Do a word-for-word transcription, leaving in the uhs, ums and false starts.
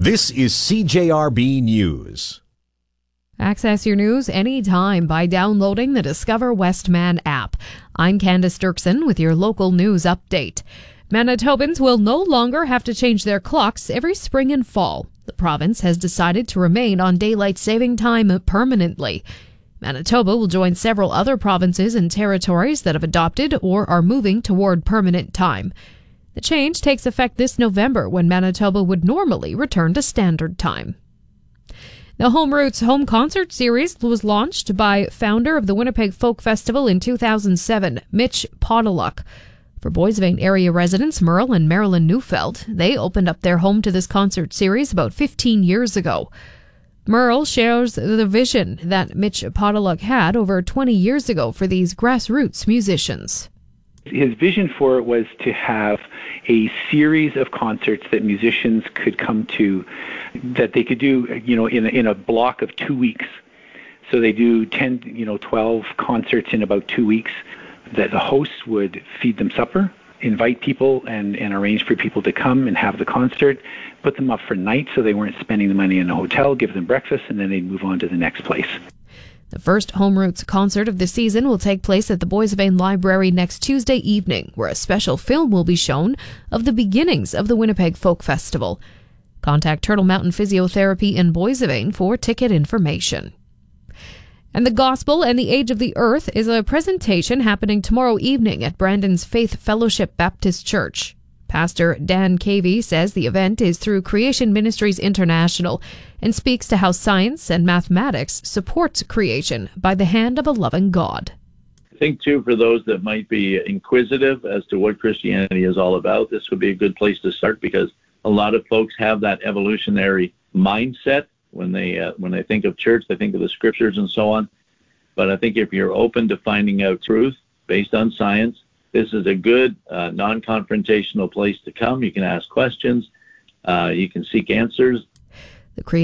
This is C J R B News. Access your news anytime by downloading the Discover Westman app. I'm Candace Dirksen with your local news update. Manitobans will no longer have to change their clocks every spring and fall. The province has decided to remain on daylight saving time permanently. Manitoba will join several other provinces and territories that have adopted or are moving toward permanent time. The change takes effect this November, when Manitoba would normally return to standard time. The Home Roots Home Concert Series was launched by founder of the Winnipeg Folk Festival in two thousand seven, Mitch Podolak. For Boissevain area residents Merle and Marilyn Neufeld, they opened up their home to this concert series about fifteen years ago. Merle shares the vision that Mitch Podolak had over twenty years ago for these grassroots musicians. His vision for it was to have a series of concerts that musicians could come to, that they could do, you know, in a, in a block of two weeks. So they do ten, you know, twelve concerts in about two weeks. That the hosts would feed them supper, invite people, and, and arrange for people to come and have the concert, put them up for night so they weren't spending the money in a hotel, give them breakfast, and then they'd move on to the next place. The first Home Roots concert of the season will take place at the Boissevain Library next Tuesday evening, where a special film will be shown of the beginnings of the Winnipeg Folk Festival. Contact Turtle Mountain Physiotherapy in Boissevain for ticket information. And The Gospel and the Age of the Earth is a presentation happening tomorrow evening at Brandon's Faith Fellowship Baptist Church. Pastor Dan Cavey says the event is through Creation Ministries International and speaks to how science and mathematics supports creation by the hand of a loving God. I think, too, for those that might be inquisitive as to what Christianity is all about, this would be a good place to start, because a lot of folks have that evolutionary mindset. When they uh, when they think of church, they think of the scriptures and so on. But I think if you're open to finding out truth based on science, this is a good uh, non-confrontational place to come. You can ask questions. Uh, you can seek answers. The